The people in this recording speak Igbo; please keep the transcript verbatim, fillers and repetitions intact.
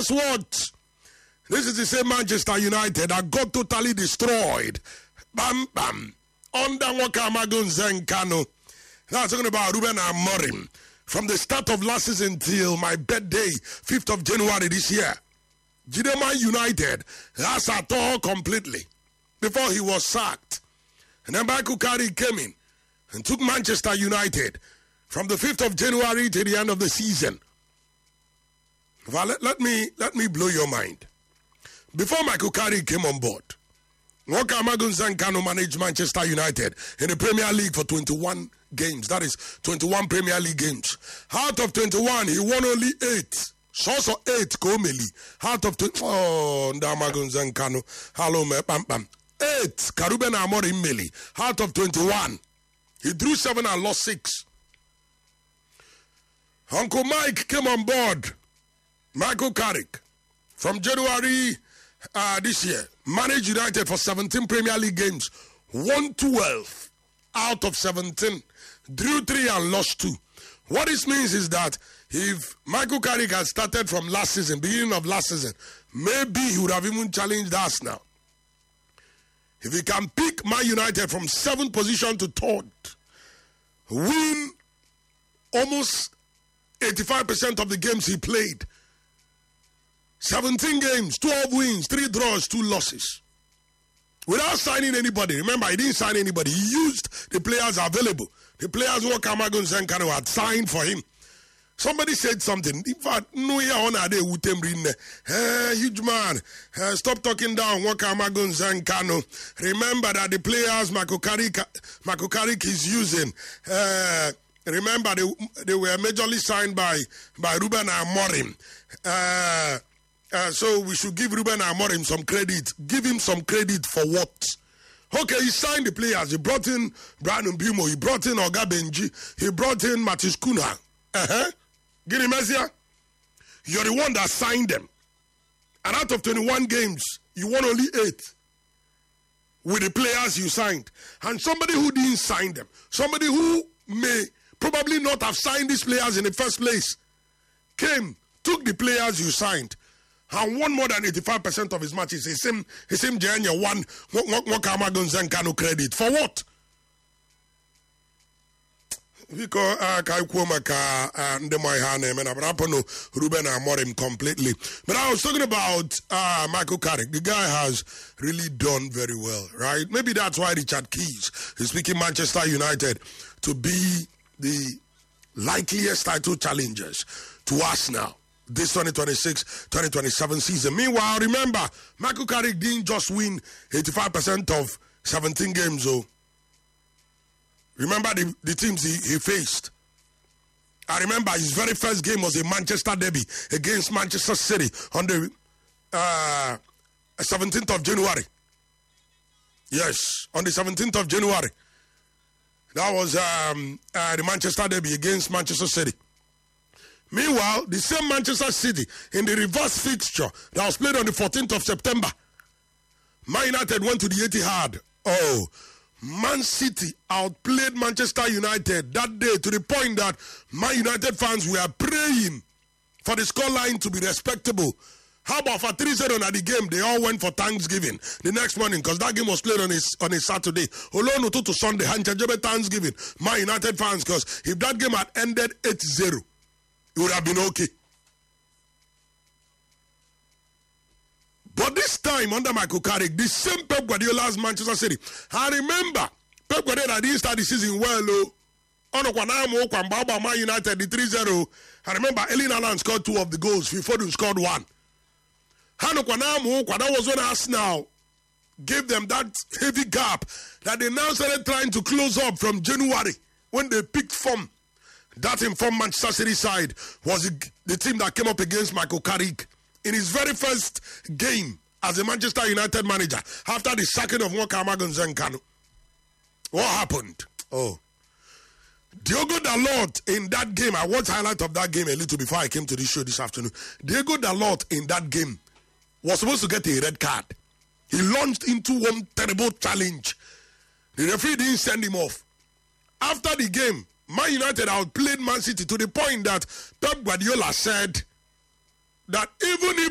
guess what? This is the same Manchester United that got totally destroyed. Bam, bam. Under Nwakamagun Zenkano. Now talking about Ruben Amorim. From the start of last season till my birthday, fifth of January this year. Gidema United has a all completely before he was sacked. And then Michael Carrick came in and took Manchester United from the fifth of January to the end of the season. Well, let, let me let me blow your mind. Before Michael Carrick came on board, Nwakamagun Zenkano managed Manchester United in the Premier League for twenty-one games. That is twenty-one Premier League games. Out of twenty-one, he won only eight. So so eight Komeli. Out of twenty, oh, Ndamagun Zenkano. Hello, me pam pam. Eight Karuben Amorim Meli. Out of twenty-one, he drew seven and lost six. Uncle Mike came on board. Michael Carrick from January uh, this year managed United for seventeen Premier League games. Won twelve out of seventeen. Drew three and lost two. What this means is that if Michael Carrick had started from last season, beginning of last season, maybe he would have even challenged us now. If he can pick Man United from seventh position to third, win almost eighty-five percent of the games he played, seventeen games, twelve wins, three draws, two losses, without signing anybody. Remember, he didn't sign anybody. He used the players available. The players who Nwakamagun Zenkano had signed for him. Somebody said something. In fact, no, yeah, on a day, hey, huge man, uh, stop talking down Nwakamagun Zenkano. Remember that the players Michael Carrick, Michael Carrick is using, uh, remember they, they were majorly signed by, by Ruben Amorim. Uh, uh, so we should give Ruben Amorim some credit. Give him some credit for what? Okay, he signed the players. He brought in Brian Mbeumo. He brought in Oga Benji. He brought in Matis Kuna. Uh-huh. Guinea Messia, you're the one that signed them. And out of twenty-one games, you won only eight with the players you signed. And somebody who didn't sign them, somebody who may probably not have signed these players in the first place, came, took the players you signed, and won more than eighty-five percent of his matches. He seemed, he seemed Jenya won Nwakamagun Zenkano credit. For what? Because I can't Ruben Amorim completely. But I was talking about uh, Michael Carrick. The guy has really done very well, right? Maybe that's why Richard Keys is picking Manchester United to be the likeliest title challengers to us now. This twenty twenty-six twenty twenty-seven season. Meanwhile, remember, Michael Carrick didn't just win eighty-five percent of seventeen games, though. Remember the, the teams he, he faced. I remember his very first game was a Manchester derby against Manchester City on the uh, seventeenth of January. Yes, on the seventeenth of January. That was um, uh, the Manchester derby against Manchester City. Meanwhile, the same Manchester City in the reverse fixture that was played on the fourteenth of September, Man United went to the Etihad. Oh, Man City outplayed Manchester United that day to the point that Man United fans were praying for the scoreline to be respectable. How about for three zero at the game? They all went for Thanksgiving the next morning because that game was played on a, on a Saturday. Olono to Sunday, Hanchajebe Thanksgiving. Man United fans, because if that game had ended eight zero, it would have been okay. But this time, under Michael Carrick, the same Pep Guardiola's Manchester City. I remember, Pep Guardiola didn't start the season well, oh. Man United, the three zero. I remember Erling Haaland scored two of the goals. Foden scored one. That was when Arsenal gave them that heavy gap that they now started trying to close up from January when they picked form. That informed Manchester City side was the team that came up against Michael Carrick in his very first game as a Manchester United manager after the sacking of Nwakamagun Zenkano. What happened? Oh. Diogo Dalot in that game, I watched highlight of that game a little before I came to this show this afternoon. Diogo Dalot in that game was supposed to get a red card. He launched into one terrible challenge. The referee didn't send him off. After the game, Man United outplayed Man City to the point that Pep Guardiola said that even if